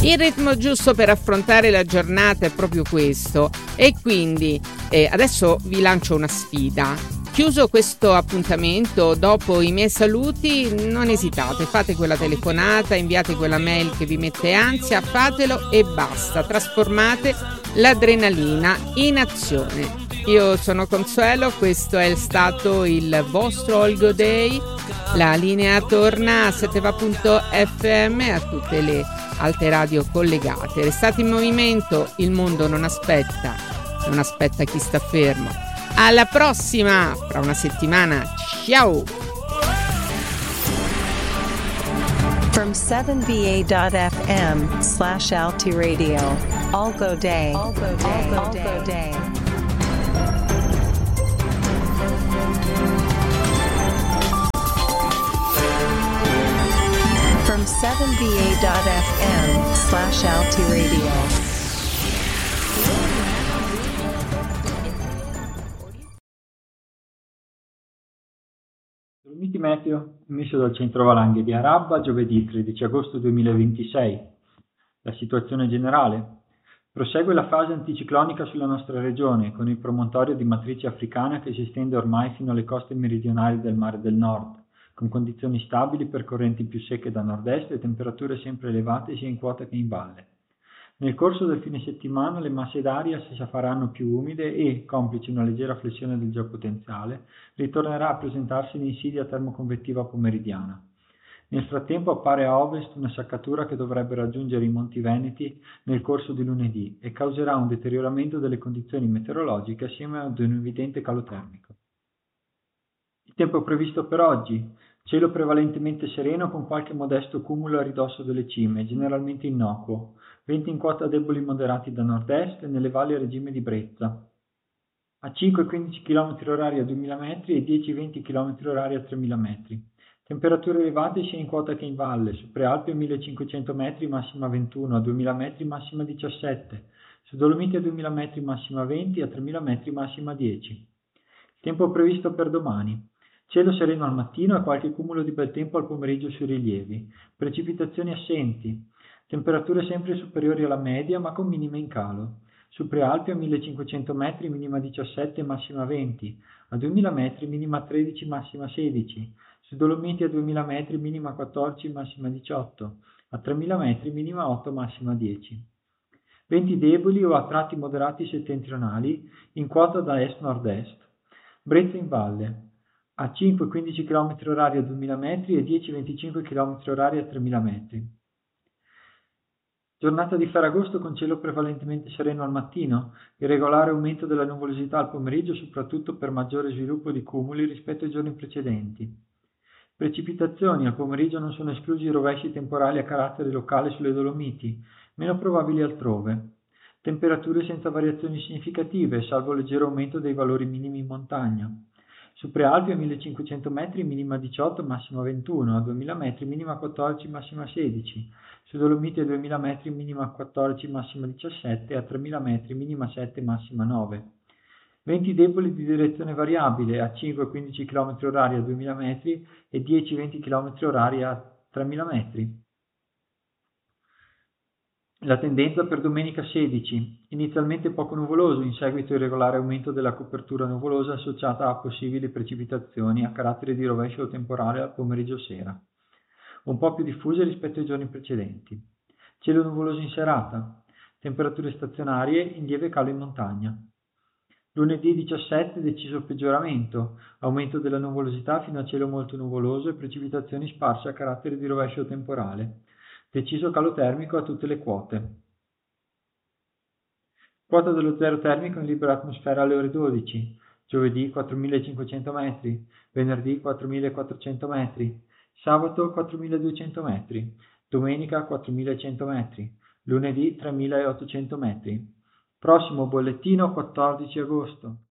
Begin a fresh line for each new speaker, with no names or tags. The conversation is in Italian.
Il ritmo giusto per affrontare la giornata è proprio questo, e quindi adesso vi lancio una sfida. Chiuso questo appuntamento, dopo i miei saluti, non esitate, fate quella telefonata, inviate quella mail che vi mette ansia, fatelo e basta, trasformate l'adrenalina in azione. Io sono Consuelo, questo è stato il vostro Olgo Day, la linea torna a seteva.fm a tutte le altre radio collegate. Restate in movimento, il mondo non aspetta chi sta fermo. Alla prossima, fra una settimana, ciao!
From 7va.fm/Alti Radio, Olgo Day. From 7va.fm/Alti Radio.
Dolomiti Meteo, emesso dal Centro Valanghe di Arabba, giovedì 13 agosto 2026. La situazione generale. Prosegue la fase anticiclonica sulla nostra regione, con il promontorio di matrice africana che si estende ormai fino alle coste meridionali del Mare del Nord, con condizioni stabili per correnti più secche da nord-est e temperature sempre elevate sia in quota che in valle. Nel corso del fine settimana le masse d'aria si faranno più umide e, complice una leggera flessione del geopotenziale, ritornerà a presentarsi l'insidia termoconvettiva pomeridiana. Nel frattempo appare a ovest una saccatura che dovrebbe raggiungere i Monti Veneti nel corso di lunedì e causerà un deterioramento delle condizioni meteorologiche assieme ad un evidente calo termico. Il tempo previsto per oggi: cielo prevalentemente sereno con qualche modesto cumulo a ridosso delle cime, generalmente innocuo, venti in quota deboli moderati da nord-est e nelle valli a regime di brezza, a 5-15 km/h a 2000 metri e 10-20 km/h a 3000 metri. Temperature elevate sia in quota che in valle, su Prealpi a 1500 metri massima 21, a 2000 metri massima 17, su Dolomiti a 2000 metri massima 20, a 3000 metri massima 10. Il tempo previsto per domani: cielo sereno al mattino e qualche cumulo di bel tempo al pomeriggio sui rilievi, precipitazioni assenti, temperature sempre superiori alla media ma con minime in calo, su Prealpi a 1500 metri minima 17 massima 20, a 2000 metri minima 13 massima 16, su Dolomiti a 2000 metri minima 14 massima 18, a 3000 metri minima 8 massima 10. Venti deboli o a tratti moderati settentrionali in quota da est-nord-est, brezza in valle, a 5-15 km/h a 2000 metri e 10-25 km/h a 3000 metri. Giornata di Ferragosto con cielo prevalentemente sereno al mattino, irregolare aumento della nuvolosità al pomeriggio soprattutto per maggiore sviluppo di cumuli rispetto ai giorni precedenti. Precipitazioni: al pomeriggio non sono esclusi rovesci temporali a carattere locale sulle Dolomiti, meno probabili altrove. Temperature senza variazioni significative, salvo leggero aumento dei valori minimi in montagna. Su Prealpi a 1500 metri minima 18, massima 21, a 2000 metri minima 14, massima 16, su Dolomiti a 2000 metri minima 14, massima 17, a 3000 metri minima 7, massima 9. Venti deboli di direzione variabile a 5-15 km/h a 2000 metri e 10-20 km/h a 3000 metri. La tendenza per domenica 16: inizialmente poco nuvoloso, in seguito irregolare aumento della copertura nuvolosa associata a possibili precipitazioni a carattere di rovescio temporale al pomeriggio sera, un po' più diffuse rispetto ai giorni precedenti. Cielo nuvoloso in serata, temperature stazionarie in lieve calo in montagna. Lunedì 17 deciso peggioramento, aumento della nuvolosità fino a cielo molto nuvoloso e precipitazioni sparse a carattere di rovescio temporale. Deciso calo termico a tutte le quote. Quota dello zero termico in libera atmosfera alle ore 12, giovedì 4500 metri, venerdì 4400 metri, sabato 4200 metri, domenica 4100 metri, lunedì 3800 metri. Prossimo bollettino 14 agosto.